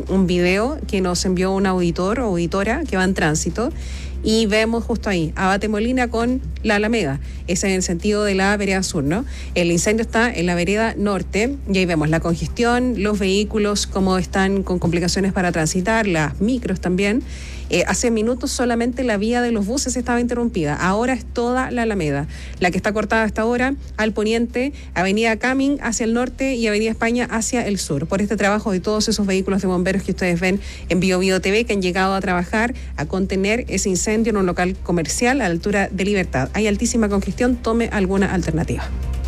un video que nos envió un auditor o auditora que va en tránsito, y vemos justo ahí, Abate Molina con la Alameda, es en el sentido de la vereda sur, ¿no? El incendio está en la vereda norte, y ahí vemos la congestión, los vehículos como están con complicaciones para transitar, las micros también. Hace minutos solamente la vía de los buses estaba interrumpida, ahora es toda la Alameda, la que está cortada hasta ahora al poniente, Avenida Camin hacia el norte y Avenida España hacia el sur, por este trabajo de todos esos vehículos de bomberos que ustedes ven en Bio Bio TV, que han llegado a trabajar a contener ese incendio en un local comercial a la altura de Libertad. Hay altísima congestión, tome alguna alternativa.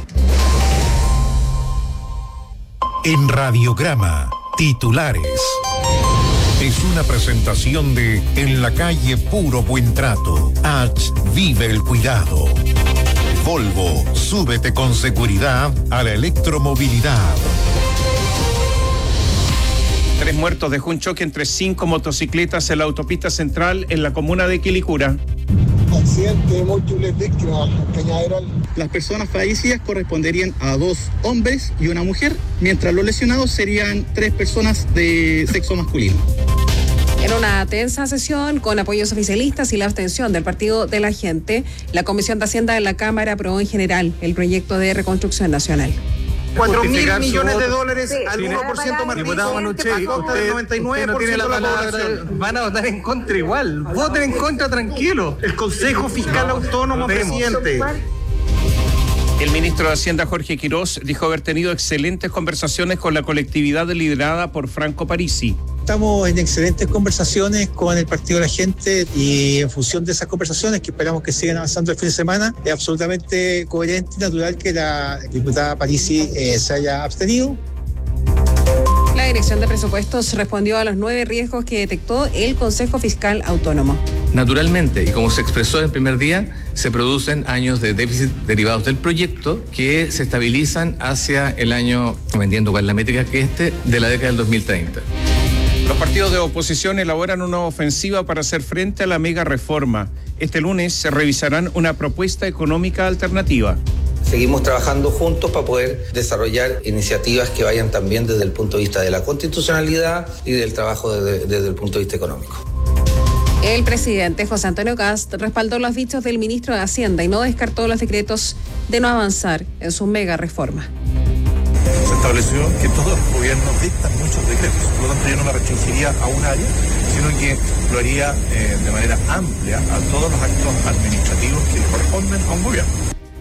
En Radiograma, titulares. Es una presentación de En la calle Puro Buen Trato. H. Vive el cuidado. Volvo, súbete con seguridad a la electromovilidad. 3 muertos dejó un choque entre 5 motocicletas en la autopista central en la comuna de Quilicura. Accidente, múltiples víctimas, Cañaveral. Las personas fallecidas corresponderían a 2 hombres y una mujer, mientras los lesionados serían 3 personas de sexo masculino. En una tensa sesión con apoyos oficialistas y la abstención del Partido de la Gente, la Comisión de Hacienda de la Cámara aprobó en general el proyecto de reconstrucción nacional. 4.000 millones de dólares al 1% más rico, a costa del 99% de la población. Van a votar en contra igual. Voten en contra, tranquilo. El Consejo Fiscal Autónomo, presidente. El ministro de Hacienda, Jorge Quirós, dijo haber tenido excelentes conversaciones con la colectividad liderada por Franco Parisi. Estamos en excelentes conversaciones con el Partido de la Gente y en función de esas conversaciones, que esperamos que sigan avanzando el fin de semana, es absolutamente coherente y natural que la diputada Parisi se haya abstenido. La Dirección de Presupuestos respondió a los 9 riesgos que detectó el Consejo Fiscal Autónomo. Naturalmente, y como se expresó en el primer día, se producen años de déficit derivados del proyecto que se estabilizan hacia el año, no entiendo cuál es la métrica, que de la década del 2030. Los partidos de oposición elaboran una ofensiva para hacer frente a la mega reforma. Este lunes se revisarán una propuesta económica alternativa. Seguimos trabajando juntos para poder desarrollar iniciativas que vayan también desde el punto de vista de la constitucionalidad y del trabajo desde el punto de vista económico. El presidente José Antonio Kast respaldó los dichos del ministro de Hacienda y no descartó los decretos de no avanzar en su mega reforma. Se estableció que todos los gobiernos dictan muchos decretos, por lo tanto yo no me restringiría a un área, sino que lo haría de manera amplia a todos los actos administrativos que corresponden a un gobierno.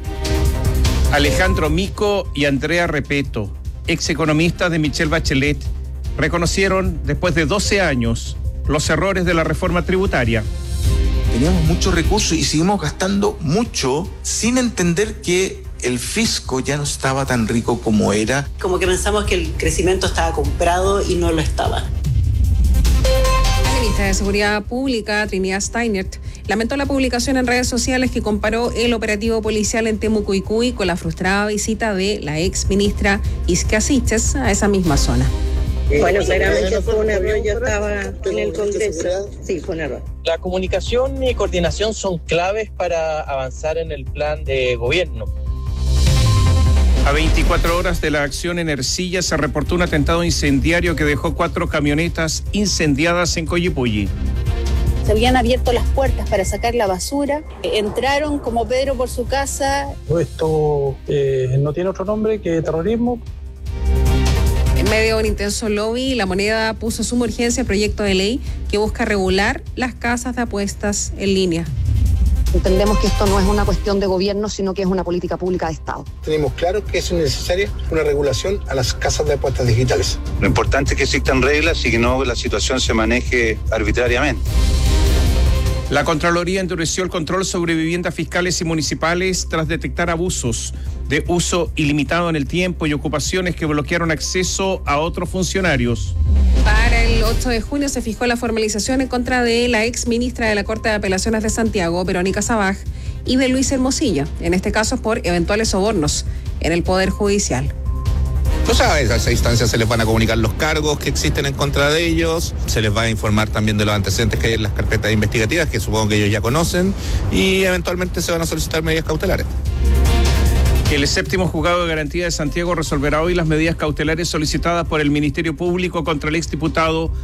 Alejandro Mico y Andrea Repeto, ex economistas de Michelle Bachelet, reconocieron después de 12 años los errores de la reforma tributaria. Teníamos muchos recursos y seguimos gastando mucho sin entender que el fisco ya no estaba tan rico como era. Como que pensamos que el crecimiento estaba comprado y no lo estaba. La ministra de Seguridad Pública, Trinidad Steinert, lamentó la publicación en redes sociales que comparó el operativo policial en Temucuicui con la frustrada visita de la ex ministra Isquia Siches a esa misma zona. Bueno, claramente fue un error, yo estaba en el Congreso. Sí, fue un error. La comunicación y coordinación son claves para avanzar en el plan de gobierno. A 24 horas de la acción en Ercilla se reportó un atentado incendiario que dejó 4 camionetas incendiadas en Coyipulli. Se habían abierto las puertas para sacar la basura, entraron como Pedro por su casa. Esto no tiene otro nombre que terrorismo. En medio de un intenso lobby, La Moneda puso suma urgencia el proyecto de ley que busca regular las casas de apuestas en línea. Entendemos que esto no es una cuestión de gobierno, sino que es una política pública de Estado. Tenemos claro que es necesaria una regulación a las casas de apuestas digitales. Lo importante es que existan reglas y que no la situación se maneje arbitrariamente. La Contraloría endureció el control sobre viviendas fiscales y municipales tras detectar abusos de uso ilimitado en el tiempo y ocupaciones que bloquearon acceso a otros funcionarios. Para el 8 de junio se fijó la formalización en contra de la ex ministra de la Corte de Apelaciones de Santiago, Verónica Sabaj, y de Luis Hermosilla, en este caso por eventuales sobornos en el Poder Judicial. Pues a esa instancia se les van a comunicar los cargos que existen en contra de ellos, se les va a informar también de los antecedentes que hay en las carpetas investigativas, que supongo que ellos ya conocen, y eventualmente se van a solicitar medidas cautelares. El 7º Juzgado de Garantía de Santiago resolverá hoy las medidas cautelares solicitadas por el Ministerio Público contra el exdiputado